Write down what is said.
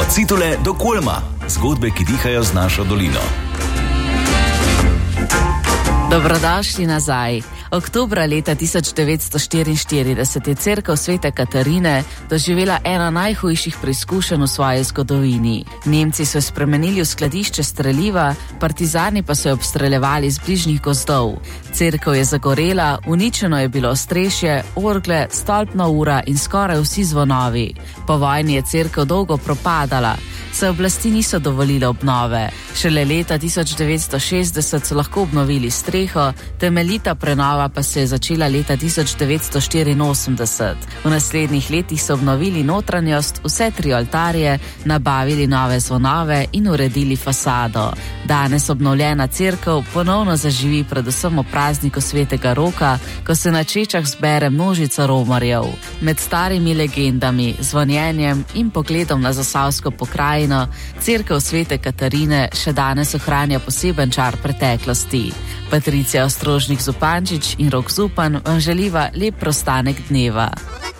Od Citule do Kulma. Zgodbe, ki dihajo z našo dolino. Dobrodošli nazaj. Oktobra leta 1944 je cerkev Svete Katarine doživela ena najhujših preizkušenj v svoji zgodovini. Nemci so spremenili v skladišče streliva, partizani pa so jo obstreljevali iz bližnjih gozdov. Cerkev je zagorela, uničeno je bilo ostrešje, orgle, stolpna ura in skoraj vsi zvonovi. Po vojni je cerkev dolgo propadala, saj oblasti niso dovolile obnove. Šele leta 1960 so lahko obnovili streho, temeljita prenova pa se je začela leta 1984. V naslednjih letih so obnovili notranjost, vse 3 oltarje, nabavili nove zvonove in uredili fasado. Danes obnovljena cerkev ponovno zaživi predvsem ob prazniku Svetega Roka, ko se na Čečah zbere množica romarjev. Med starimi legendami, zvonjenjem in pogledom na zasavsko pokrajino, cerkev Svete Katarine še danes ohranja poseben čar preteklosti. Patricija Ostrožnik Zupančič in Rok Zupan vam želiva lep prostanek dneva.